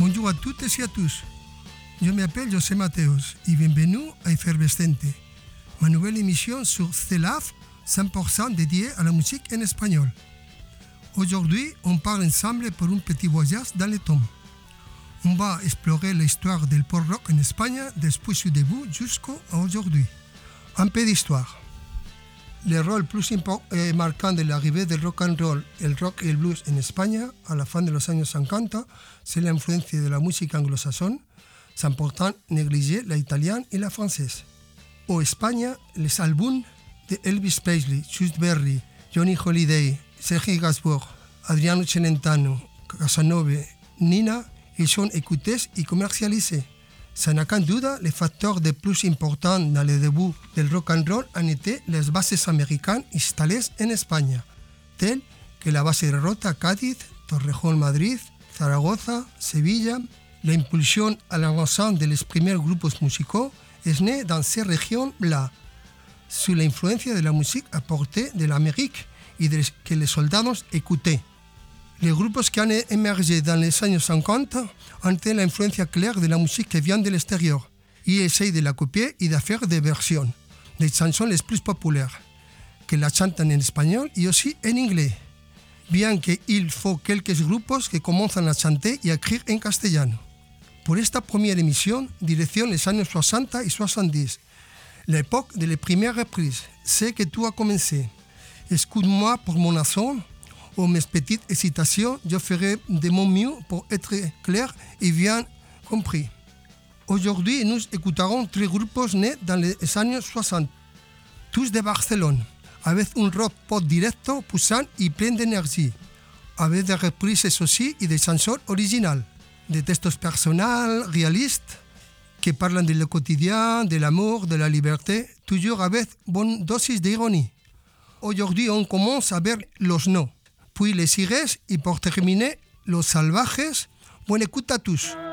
Bonjour à toutes et à tous. Je m'appelle José Mateos y bienvenue à Efervescente, ma nouvelle émission sur CELAF 100% dédiée à la musique en espagnol. Aujourd'hui, on part ensemble pour un petit voyage dans le temps. On va explorer l'histoire del pop-rock en Espagne depuis su début jusqu'à aujourd'hui. Un peu d'histoire. Le rôle plus marquant de l'arrivée del rock and roll, el rock y el blues en España a la fin de los años 50, c'est l'influencia de la música anglosajón, sans pourtant négliger la italiana y la française. En España, les álbumes de Elvis Presley, Chuck Berry, Johnny Holiday, Sergi Gainsbourg, Adriano Celentano, Casanova, Nina, ils sont écoutés y commercialisés. Sans aucun doute, les facteurs les plus importants dans le début del rock and roll han été les bases américaines installées en Espagne, telles que la base de Rota Cádiz, Torrejón Madrid, Zaragoza, Sevilla. L'impulsion à l'avancement de les premiers groupes musicaux est née dans ces régions-là, sous l'influence de la musique apportée de l'Amérique et de que les soldats écoutaient. Les groupes qui ont émergé dans les années 50 ont été l'influence claire de la musique qui vient de l'extérieur et essayent de la copier et de faire des versions des chansons les plus populaires, que la chantent en espagnol et aussi en anglais, bien qu'il faut quelques groupes qui commencent à chanter et à écrire en castellano. Pour esta première émission, direction les années 60 et 70, l'époque de les premières reprises, c'est que tout a commencé. Écoute-moi pour mon accent, ou mes petites hésitations, je ferai de mon mieux pour être clair et bien compris. Aujourd'hui, nous écouterons 3 groupes nés dans les années 60, tous de Barcelone, avec un rock pop directo, puissant et plein d'énergie, avec des reprises aussi et des chansons originales, des textes personnels, réalistes, qui parlent de le quotidien, de l'amour, de la liberté, toujours avec bonne dose d'ironie. Aujourd'hui, on commence à ver los no, puis les sires y pour terminer, los salvajes. Bonne écoute à tous.